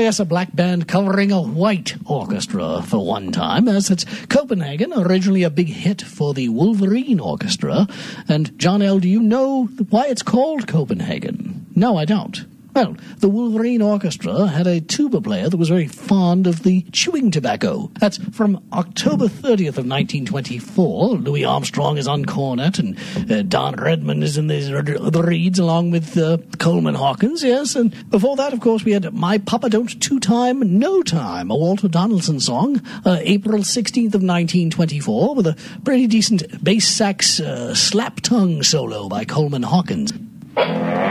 Yes, a black band covering a white orchestra for one time, as it's Copenhagen, originally a big hit for the Wolverine Orchestra. And, John L., do you know why it's called Copenhagen? No, I don't. Well, the Wolverine Orchestra had a tuba player that was very fond of the chewing tobacco. That's from October 30th of 1924. Louis Armstrong is on cornet, and Don Redman is in the reeds along with Coleman Hawkins, yes. And before that, of course, we had My Papa Don't Two Time, No Time, a Walter Donaldson song, April 16th of 1924, with a pretty decent bass sax slap tongue solo by Coleman Hawkins.